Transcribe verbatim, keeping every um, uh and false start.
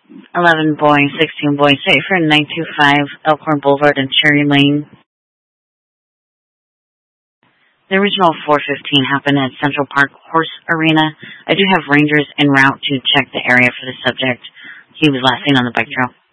eleven Boeing, sixteen Boeing, straight for nine two five Elkhorn Boulevard and Cherry Lane. The original four fifteen happened at Central Park Horse Arena. I do have rangers en route to check the area for the subject. He was last seen on the bike trail.